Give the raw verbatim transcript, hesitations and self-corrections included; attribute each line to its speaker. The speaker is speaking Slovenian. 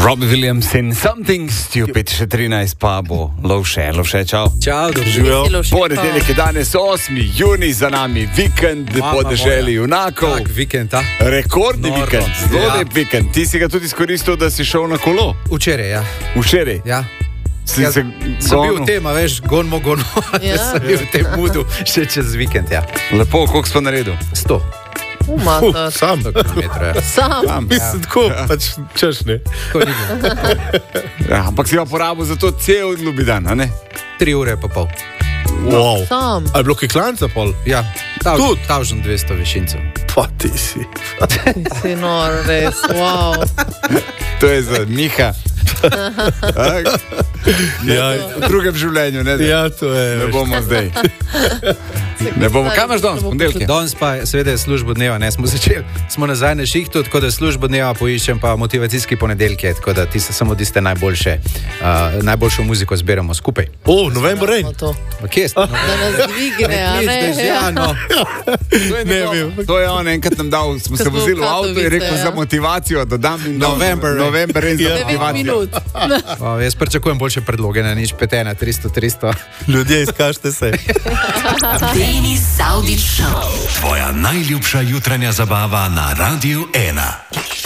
Speaker 1: Robbie Williams in Something Stupid, še trinajst pa bo lovše, lovše, čau.
Speaker 2: Čau, dobro.
Speaker 1: Ponedeljek je danes osmi junij, za nami vikend po deželi junakov.
Speaker 2: Tak, vikend, ta.
Speaker 1: Rekordni
Speaker 2: Norno.
Speaker 1: vikend, zelo
Speaker 2: Ja.
Speaker 1: lep vikend. Ti si ga tudi izkoristil, da si šel na kolo.
Speaker 2: Včeraj, ja.
Speaker 1: Včeraj.
Speaker 2: Ja.
Speaker 1: Si
Speaker 2: Ja,
Speaker 1: se
Speaker 2: sem bil
Speaker 1: gonil.
Speaker 2: v tem, a veš, gonmo, gonmo,
Speaker 3: Ja.
Speaker 2: da sem bil v tem mudu še čez vikend, ja.
Speaker 1: Lepo, koliko si pa naredil?
Speaker 2: Sto
Speaker 3: Umata.
Speaker 4: Sam.
Speaker 2: kilometrov, ja.
Speaker 3: Sam.
Speaker 1: Tam.
Speaker 4: Mislim, tako, pač češ ne.
Speaker 2: Tako ni bilo.
Speaker 1: Ja, ampak si ga porabil za to cel ljubi dan, a ne?
Speaker 2: Tri ure pa pol.
Speaker 4: Wow.
Speaker 3: Sam.
Speaker 4: A je bilo kaj klanca pol?
Speaker 2: Ja, Tav-
Speaker 4: Tudi?
Speaker 2: tavžen dvesto višincev.
Speaker 4: Pa ti si.
Speaker 3: Si nor, res, wow.
Speaker 1: To je za Miha. Tak?
Speaker 4: Ja,
Speaker 1: V drugem življenju, ne?
Speaker 4: ja, to je.
Speaker 1: Ne
Speaker 4: veš.
Speaker 1: bomo zdaj. Ne bomo. Kaj imaš danes, ponedeljke?
Speaker 2: Danes pa seveda je službo dneva, ne smo začeli, smo nazaj na šihtu, tako da službo dneva poiščem pa motivacijski ponedeljke, tako da ti se samo tiste najboljše, uh, najboljšo muziko zbiramo skupaj.
Speaker 4: O, November Rain.
Speaker 3: To.
Speaker 2: Pa kje ste? No,
Speaker 3: Da nas dvigne, a ne?
Speaker 2: ja, no.
Speaker 1: To je,
Speaker 4: Ne
Speaker 1: njegov-
Speaker 4: vem.
Speaker 1: to je on enkrat nam dal, smo
Speaker 3: Ko
Speaker 1: se
Speaker 3: smo
Speaker 1: vozili v
Speaker 3: v
Speaker 1: avtu in
Speaker 3: Katovice,
Speaker 1: rekel
Speaker 3: ja.
Speaker 1: za motivacijo, da dam in dam
Speaker 2: November Rain.
Speaker 1: November Rain za
Speaker 4: Ja.
Speaker 3: Devet
Speaker 1: motivacijo.
Speaker 3: minut.
Speaker 2: O, jaz pričakujem boljše predloge, na nič petena, tristo, tristo.
Speaker 4: Ljudje, izkažite se.
Speaker 5: Denis Saudić Show. Tvoja najljubša jutranja zabava na Radiu ena.